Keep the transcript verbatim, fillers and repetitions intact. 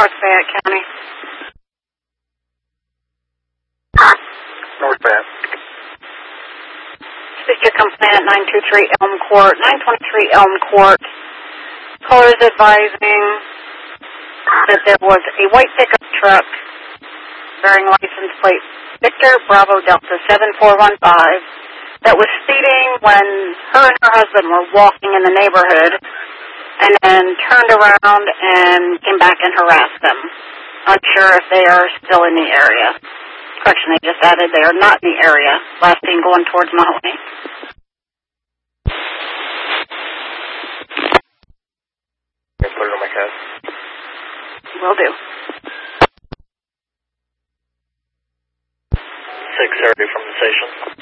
North Fayette County. North Fayette. Speak to complainant nine two three Elm Court. nine twenty-three Elm Court. Caller is advising that there was a white pickup truck bearing license plate Victor Bravo Delta seven four one five that was speeding when her and her husband were walking in the neighborhood and then turned around and came back and harassed them. Unsure if they are still in the area. Correction, they just added they are not in the area. Last seen going towards Mahoney. Okay, put it on my head. Will do. six thirty from the station.